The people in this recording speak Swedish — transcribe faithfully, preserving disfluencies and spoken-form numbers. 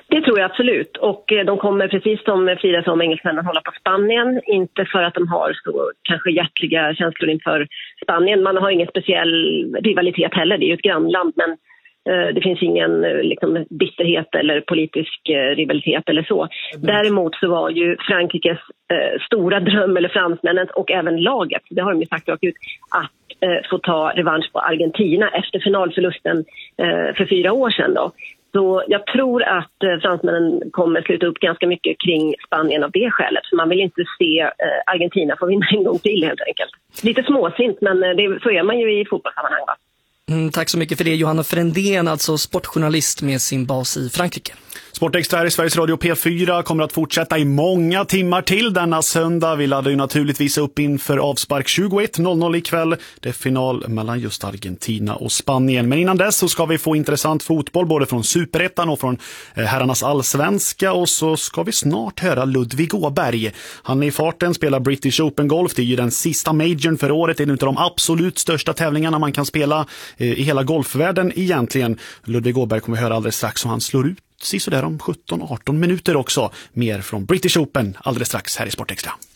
Det tror jag absolut. Och de kommer precis som Frida som engelsmännen hålla på Spanien. Inte för att de har så kanske hjärtliga känslor inför Spanien. Man har ingen speciell rivalitet heller. Det är ju ett grannland, men eh, det finns ingen liksom, bitterhet eller politisk eh, rivalitet eller så. Mm. Däremot så var ju Frankrikes eh, stora dröm, eller fransmännens och även laget, det har de ju sagt rakt ut, att eh, få ta revansch på Argentina efter finalförlusten eh, för fyra år sedan då. Så jag tror att eh, fransmännen kommer sluta upp ganska mycket kring Spanien av det skälet. För man vill inte se eh, Argentina få vinna en gång till helt enkelt. Lite småsint, men eh, det, så är man ju i fotbollssammanhang, va? Mm, tack så mycket för det, Johanna Frändén, alltså sportjournalist med sin bas i Frankrike. Sportextra här i Sveriges Radio P fyra kommer att fortsätta i många timmar till denna söndag. Vi laddar ju naturligtvis upp inför avspark tjugoett noll noll ikväll. Det är final mellan just Argentina och Spanien. Men innan dess så ska vi få intressant fotboll både från Superettan och från herrarnas allsvenska. Och så ska vi snart höra Ludvig Åberg. Han är i farten, spelar British Open Golf. Det är ju den sista majorn för året. Det är en av de absolut största tävlingarna man kan spela i hela golfvärlden egentligen. Ludvig Åberg kommer vi höra alldeles strax och han slår ut så där om sjutton arton minuter också. Mer från British Open alldeles strax här i Sportextra.